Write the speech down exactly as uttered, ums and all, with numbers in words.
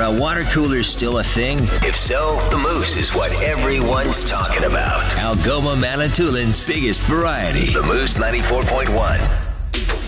Are water coolers still a thing? If so, the Moose is what everyone's talking about. Algoma Manitoulin's biggest variety. The Moose ninety-four point one.